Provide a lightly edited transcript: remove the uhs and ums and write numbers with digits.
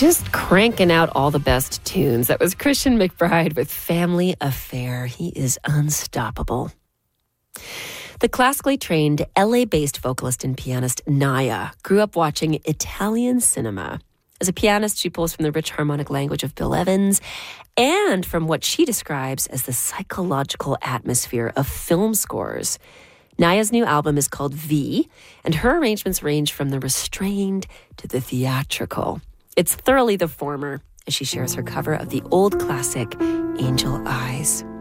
Just cranking out all the best tunes. That was Christian McBride with Family Affair. He is unstoppable. The classically trained LA-based vocalist and pianist Naya grew up watching Italian cinema. As a pianist, she pulls from the rich harmonic language of Bill Evans and from what she describes as the psychological atmosphere of film scores. Naya's new album is called V, and her arrangements range from the restrained to the theatrical. It's thoroughly the former, as she shares her cover of the old classic Angel Eyes.